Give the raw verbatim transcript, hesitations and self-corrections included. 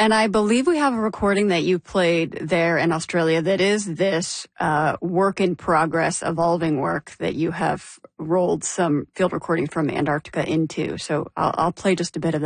And I believe we have a recording that you played there in Australia that is this uh, work in progress, evolving work that you have rolled some field recordings from Antarctica into. So I'll, I'll play just a bit of that.